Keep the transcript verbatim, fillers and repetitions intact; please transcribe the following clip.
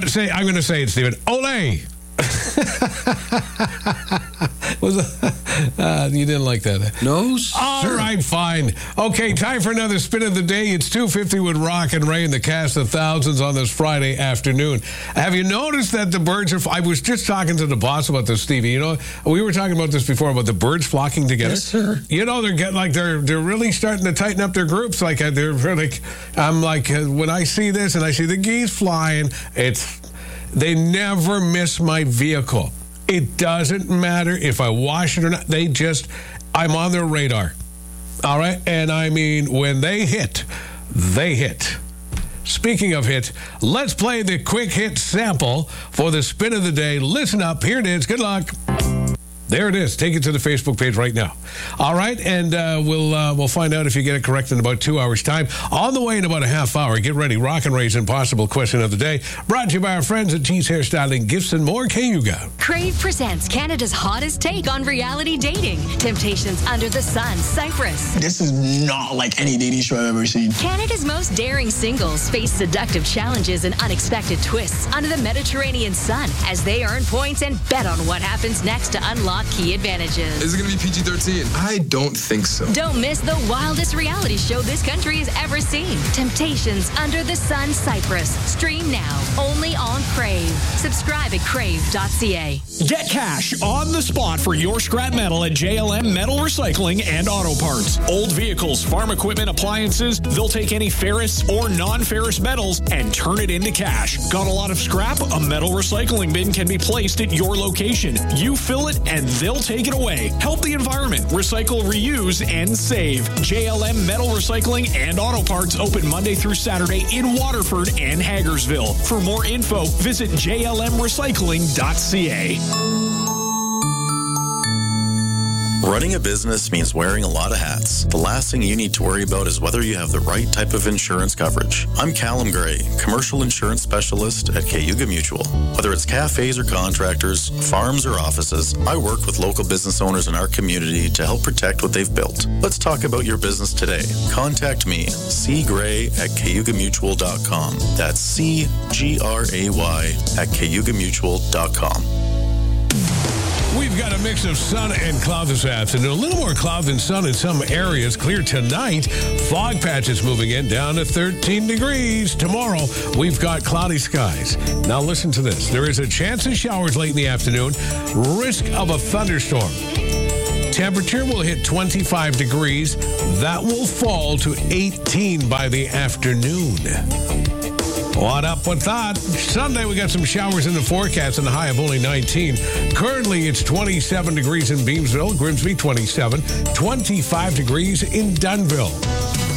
on, say, I'm going to say it, Stephen. Olé! Was uh, you didn't like that? No, All sir. right, fine. Okay, time for another spin of the day. It's two fifty with Rock and Ray and the cast of thousands on this Friday afternoon. Have you noticed that the birds are... I was just talking to the boss about this, Stevie. You know, we were talking about this before, about the birds flocking together. Yes, sir. You know, they're getting like they're they're really starting to tighten up their groups. Like uh, they're like, I'm like uh, when I see this and I see the geese flying, it's they never miss my vehicle. It doesn't matter if I wash it or not. They just, I'm on their radar. All right? And I mean, when they hit, they hit. Speaking of hit, let's play the quick hit sample for the spin of the day. Listen up. Here it is. Good luck. There it is. Take it to the Facebook page right now. All right, and uh, we'll uh, we'll find out if you get it correct in about two hours' time. On the way in about a half hour, get ready. Rock and Ray's Impossible Question of the Day. Brought to you by our friends at G's Hairstyling, Gifts and more. Cayuga. Crave presents Canada's hottest take on reality dating. Temptations Under the Sun, Cyprus. This is not like any dating show I've ever seen. Canada's most daring singles face seductive challenges and unexpected twists under the Mediterranean sun as they earn points and bet on what happens next to unlock key advantages. Is it going to be P G thirteen? I don't think so. Don't miss the wildest reality show this country has ever seen. Temptations Under the Sun, Cyprus. Stream now, only on Crave. Subscribe at crave dot c a. Get cash on the spot for your scrap metal at J L M Metal Recycling and Auto Parts. Old vehicles, farm equipment, appliances, they'll take any ferrous or non-ferrous metals and turn it into cash. Got a lot of scrap? A metal recycling bin can be placed at your location. You fill it and they'll take it away. Help the environment. Recycle, reuse, and save. J L M Metal Recycling and Auto Parts open Monday through Saturday in Waterford and Hagersville. For more info, visit j l m recycling dot c a. Running a business means wearing a lot of hats. The last thing you need to worry about is whether you have the right type of insurance coverage. I'm Callum Gray, commercial insurance specialist at Cayuga Mutual. Whether it's cafes or contractors, farms or offices, I work with local business owners in our community to help protect what they've built. Let's talk about your business today. Contact me, c gray at cayuga mutual dot com. That's C G R A Y at cayuga mutual dot com. We've got a mix of sun and cloud this afternoon. A little more cloud than sun in some areas. Clear tonight. Fog patches moving in down to thirteen degrees. Tomorrow, we've got cloudy skies. Now listen to this. There is a chance of showers late in the afternoon. Risk of a thunderstorm. Temperature will hit twenty-five degrees. That will fall to eighteen by the afternoon. What up with that? Sunday, we got some showers in the forecast and a high of only nineteen. Currently, it's twenty-seven degrees in Beamsville, Grimsby twenty-seven, twenty-five degrees in Dunnville.